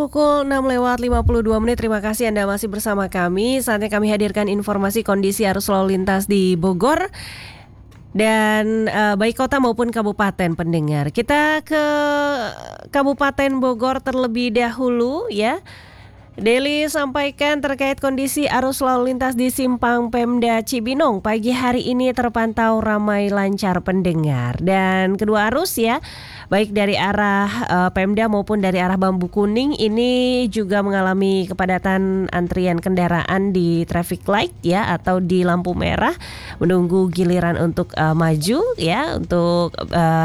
Pukul 6:52. Terima kasih Anda masih bersama kami. Saatnya kami hadirkan informasi kondisi arus lalu lintas di Bogor dan baik kota maupun kabupaten pendengar. Kita ke Kabupaten Bogor terlebih dahulu ya. Deli sampaikan terkait kondisi arus lalu lintas di Simpang Pemda Cibinong. Pagi hari ini terpantau ramai lancar pendengar. Dan kedua arus ya, baik dari arah Pemda maupun dari arah Bambu Kuning ini juga mengalami kepadatan antrian kendaraan di traffic light ya, atau di lampu merah menunggu giliran untuk maju ya, untuk